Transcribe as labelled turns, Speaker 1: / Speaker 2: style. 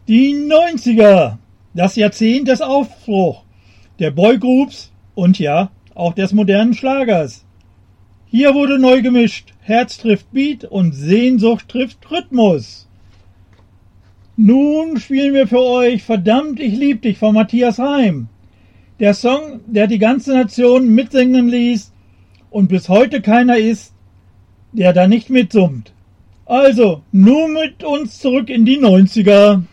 Speaker 1: Die 90er, das Jahrzehnt des Aufbruchs, der Boygroups und ja, auch des modernen Schlagers. Hier wurde neu gemischt, Herz trifft Beat und Sehnsucht trifft Rhythmus. Nun spielen wir für euch Verdammt, ich lieb dich von Matthias Reim. Der Song, der die ganze Nation mitsingen ließ und bis heute keiner ist, der da nicht mitsummt. Also, nur mit uns zurück in die 90er.